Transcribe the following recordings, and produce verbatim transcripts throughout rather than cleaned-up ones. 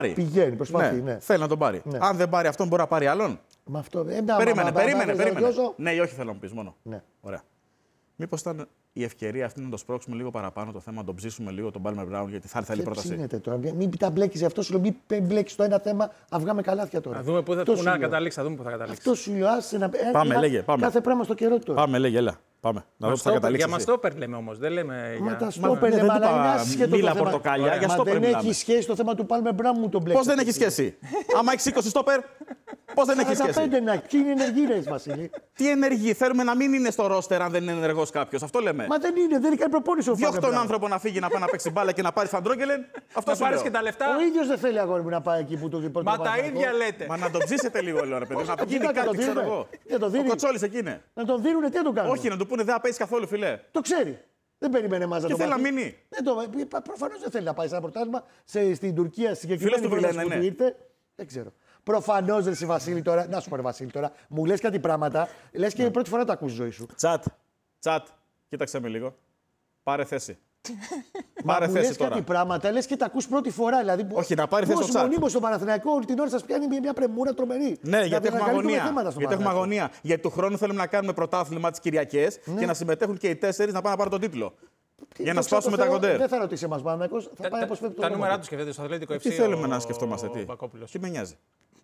Πηγαίνει, προσπαθεί. Ναι. Ναι. Θέλει να τον πάρει. Ναι. Αν δεν πάρει αυτόν, μπορεί να πάρει άλλον. Με αυτό, ε, Περίμενε, μα, περίμενε. μα, περίμενε. μα, Ναι ή όχι θέλω να μου πει μόνο. Ναι. Ωραία. Μήπως ήταν η ευκαιρία αυτή να το σπρώξουμε λίγο παραπάνω το θέμα, να τον ψήσουμε λίγο τον Palmer Brown, γιατί θα έρθει άλλη πρόταση. Ψήνεται τώρα. Μην τα μπλέκει αυτό, σου λέω. Μην μπλέκει το ένα θέμα, να βγάμε καλάθια τώρα. Να δούμε πού θα, πού να καταλήξει, θα δούμε πού θα καταλήξει. Αυτό σου λέω. Άσε να... Πάμε, ε, λέγε. Πάμε. Κάθε πράγμα στο καιρό του. Πάμε, λέγε, έλα. Πάμε. Να δω πού θα καταλήξει. Για μαστόπερ λέμε όμως. Δεν λέμε. Μα για... τα στόπερ δεν λέμε, του αλλά είναι είπα άσχετο μήλα το θέμα. πορτοκάλια, για Μα στόπερ δεν μιλάμε. έχει σχέση το θέμα του Palmer Brown μου τον μπλέκει. Πώς δεν έχει σχέση. Άμα έχει είκοσι στόπερ, πώς δεν έχει σχέση. πενήντα πέντε να ποιοι είναι ενεργοί, ρε Βασίλη. Τι ενεργοί, θέλουμε να μην είναι στο ρόστερ αν δεν είναι ενεργό κάποιο. Αυτό λέμε. Μα δεν είναι, δεν έχει κάνει προπόνηση ο Palmer Διώχ τον Brown. άνθρωπο να φύγει να πάει να παίξει μπάλα και να πάρει Φαντρόγκελεν. Αυτό Θα σου πάρεις λέω. και τα λεφτά. Ο ίδιο δεν θέλει αγόρι μου να πάει εκεί που το δει. Μα τα ίδια λέτε. Μα να τον ψήσετε λίγο, λέω ρε παιδί. Να το γίνει ψήνω, κάτι, το ξέρω δίνουμε. εγώ. Δεν το Ο δίνει. Κοτσόλης εκεί είναι. Να τον δίνουν, τι να τον κάνουν. Όχι, να του πούνε δεν θα παίξει καθόλου, φιλέ. Το ξέρει. Δεν περιμένε εμά να Και το θέλει να μάθει. μείνει. Δεν το... Προφανώ δεν θέλει να πάει σε ένα πρωτάθλημα σε... στην Τουρκία, συγκεκριμένη Φίλος του βουλή λένε, που ναι. του ήρθε. Δεν ξέρω. Προφανώ ρε εσύ, Βασίλη τώρα. Να σου πω, ρε Βασίλη τώρα. Μου λε κάτι πράγματα. Λε και πρώτη φορά το ακούσει ζωή σου. Τσατ, τσατ, κοίταξε με λίγο. Πάρε θέση. Μα Πάρε μου θέση λες τώρα. κάτι πράγματα, λε και τα ακούς πρώτη φορά. Δηλαδή, Όχι, να πάρει θέση πώς στο chat. μονίμως στο Παναθηναϊκό όλη την ώρα σας πιάνει μια πρεμούρα τρομερή. Ναι, Να γιατί έχουμε ανακαλύπτουμε αγωνία. θέματα στο Γιατί έχουμε Παναθηναϊκό. αγωνία. Γιατί του χρόνου θέλουμε να κάνουμε πρωτάθλημα τις Κυριακές Ναι. και να συμμετέχουν και οι τέσσερις να πάνε να πάρουν τον τίτλο. Τι, Για το να σπάσουμε τα ξέρω, κοντέρ. Δεν θα ρωτήσει εμάς Παναθηναϊκός, θα πάει όπως πρέπει το Τα όνομα νούμερα του. του σκεφτείτε στο Αθλητικό Τι Ευσύ. θέλουμε να σκεφτόμαστε, τι. Μπακόπουλος. Τι με νοιάζει.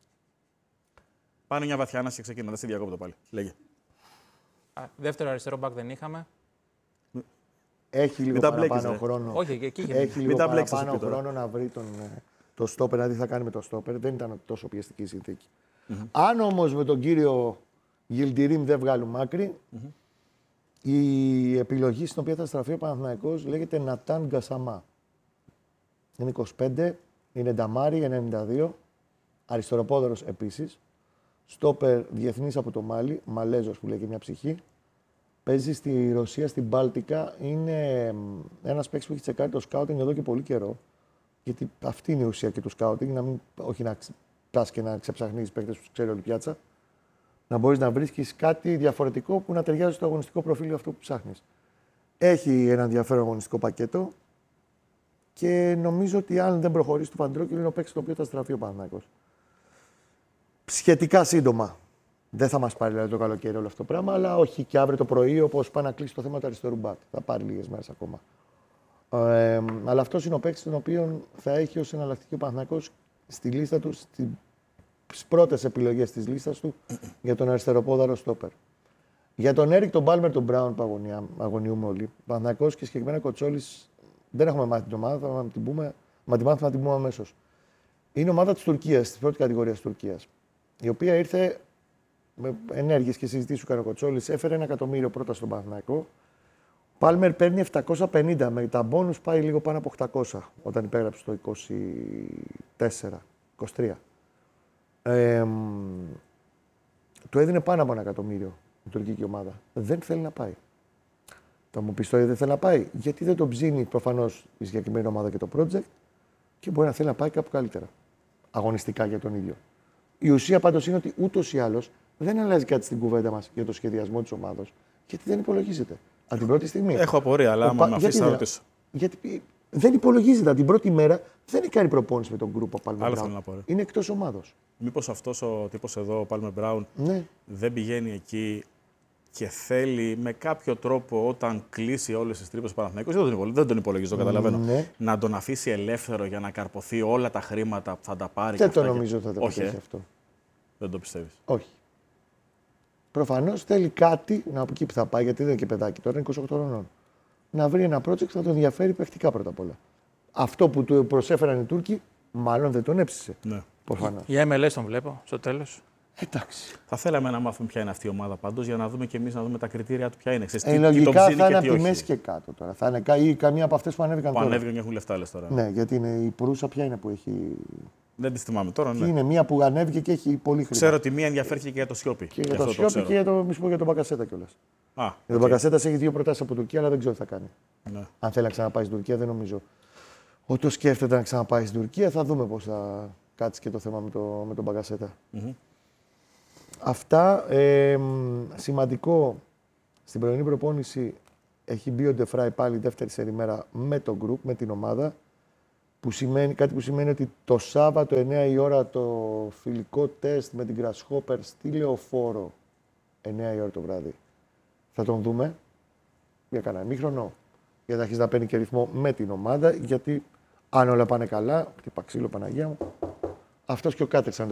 Πάνε μια βαθιά να σε ξεκινά, δεν σε διακόπτω πάλι. Λέγε. Α, Δεύτερο αριστερό μπακ δεν είχαμε. Έχει λίγο Μην τα μπλέκεις, παραπάνω ρε. χρόνο. Όχι, και εκεί είχε Έχει λίγο Μην τα μπλέξεις παραπάνω εκεί τώρα. χρόνο να βρει τον, ε, το στόπερ, να δει τι θα κάνει με το στόπερ. Δεν ήταν τόσο πιεστική η συνθήκη. Mm-hmm. Αν όμως με τον κύριο Γιλντιρίμ δεν βγάλουμε άκρη, mm-hmm. η επιλογή στην οποία θα στραφεί ο Παναθηναϊκός λέγεται Νατάν Γκασαμά. Είναι είκοσι πέντε, είναι νταμάρι, ενενήντα δύο, αριστεροπόδερος επίσης. Στόπερ διεθνής από το Μάλι, Μαλέζος που λέει και μια ψυχή. Παίζει στη Ρωσία, στην Μπάλτικα. Είναι ένας παίκτης που έχει τσεκάρει το σκάουτινγκ εδώ και πολύ καιρό. Γιατί αυτή είναι η ουσία και του σκάουτινγκ, να μην, όχι να πας και να ξεψαχνίζεις παίκτες που ξέρει όλη η πιάτσα. Να μπορείς να βρίσκεις κάτι διαφορετικό που να ταιριάζει στο αγωνιστικό προφίλ αυτό που ψάχνεις. Έχει ένα ενδιαφέρον αγωνιστικό πακέτο και νομίζω ότι αν δεν προχωρήσει το Φαντρόκιλο είναι ο παίκτης το οποίο θα στραφεί ο Παναθηναϊκός. Σχετικά σύντομα. Δεν θα μας πάρει δηλαδή, το καλοκαίρι όλο αυτό το πράγμα, αλλά όχι και αύριο το πρωί, όπως πάει να κλείσει το θέμα του αριστερού μπακ. Θα πάρει λίγες μέρες ακόμα. Ε, αλλά αυτός είναι ο παίκτης τον οποίο θα έχει ως εναλλακτική ο Παναθηναϊκός στη λίστα του, στις πρώτες επιλογές της λίστας του για τον αριστεροπόδαρο στόπερ. Για τον Έρικ, τον Πάλμερ, τον Μπράουν που αγωνιά, αγωνιούμε όλοι. Ο Παναθηναϊκός και συγκεκριμένα Κοτσόλης δεν έχουμε μάθει την ομάδα, θα την πούμε, μα τη μάθουμε να την πούμε αμέσως. Είναι ομάδα της Τουρκίας, της πρώτης κατηγορίας της Τουρκίας, η οποία ήρθε με ενέργειες και συζητήσεις του Καρακοτσόλης, έφερε ένα εκατομμύριο πρώτα στον Παναθηναϊκό. Πάλμερ παίρνει επτακόσια πενήντα, με τα μπόνους πάει λίγο πάνω από οκτακόσια όταν υπέγραψε το είκοσι τέσσερα είκοσι τρία. Ε, του έδινε πάνω από ένα εκατομμύριο η τουρκική ομάδα. Δεν θέλει να πάει. Θα μου πει τώρα δεν θέλει να πάει. Γιατί δεν τον ψήνει προφανώς η συγκεκριμένη ομάδα και το project και μπορεί να θέλει να πάει κάπου καλύτερα. Αγωνιστικά για τον ίδιο. Η ουσία πάντως είναι ότι ούτως ή άλλως δεν αλλάζει κάτι στην κουβέντα μας για το σχεδιασμό της ομάδας, γιατί δεν υπολογίζεται. Από την πρώτη στιγμή. Έχω απορία, αλλά άμα με αφήσει να ρωτήσω. Γιατί δεν υπολογίζεται. Από την πρώτη μέρα δεν έχει κάνει προπόνηση με τον γκρουπ Palmer Άλλο Brown. θέλω να πω, ρε. Είναι εκτός ομάδος. Μήπως αυτός ο τύπος εδώ, ο Palmer Brown, Ναι. δεν πηγαίνει εκεί και θέλει με κάποιο τρόπο όταν κλείσει όλες τις τρύπες του Παναθηναϊκού, δεν τον υπολογίζω, δεν τον υπολογίζω, το καταλαβαίνω, Ναι. να τον αφήσει ελεύθερο για να καρποθεί όλα τα χρήματα που θα τα πάρει. Δεν και το αυτά νομίζω και... ότι θα το Όχι, πετύχει ε. αυτό. Δεν το πιστεύεις. Όχι. Προφανώς θέλει κάτι να από εκεί που θα πάει, γιατί δεν είναι και παιδάκι τώρα, είναι είκοσι οκτώ χρονών. Να βρει ένα project που θα τον ενδιαφέρει παιχτικά πρώτα απ' όλα. Αυτό που του προσέφεραν οι Τούρκοι, μάλλον δεν τον έψησε. Ναι. Προφανώς. Για εμ ελ ες τον βλέπω στο τέλος. Εντάξει. Θα θέλαμε να μάθουμε ποια είναι αυτή η ομάδα πάντως για να δούμε και εμείς να δούμε τα κριτήρια του ποια είναι. Ξέρεις, Ε, τι, τι τον λογικά ψήνει θα είναι και από τι τη όχι. μέση και κάτω τώρα. Θα είναι κα- ή καμία από αυτές που ανέβηκαν Που τώρα. ανέβηκαν και έχουν λεφτά, λες τώρα. Ναι, γιατί είναι η Προύσα, ποια είναι που έχει. Δεν τη θυμάμαι τώρα. Τι Ναι. είναι, μία που ανέβηκε και έχει πολύ χρήμα. Ξέρω ότι μία ενδιαφέρθηκε και για το Σιώπη. Και για το Σιώπη και για το, μη σου πω για τον Μπακασέτα κιόλας. Α, Για τον οκ. Μπακασέτα έχει δύο προτάσεις από Τουρκία, αλλά δεν ξέρω τι θα κάνει. Ναι. Αν θέλει να ξαναπάει στην Τουρκία, δεν νομίζω. Όταν σκέφτεται να ξαναπάει στην Τουρκία, θα δούμε πώς θα κάτσει και το θέμα με, το, με τον Μπακασέτα. Mm-hmm. Αυτά. Ε, σημαντικό, στην πρωινή προπόνηση έχει μπει ο Ντεφράι πάλι δεύτερη σερή μέρα με το group, με την ομάδα, Που σημαίνει, κάτι που σημαίνει ότι το Σάββατο εννιά η ώρα το φιλικό τεστ με την Grasshopper στη Λεωφόρο, εννιά η ώρα το βράδυ, θα τον δούμε για κανένα ημίχρονο, για να αρχίσει να παίρνει και ρυθμό με την ομάδα, γιατί αν όλα πάνε καλά, χτύπα ξύλο Παναγία μου, αυτός και ο Κάτεξαν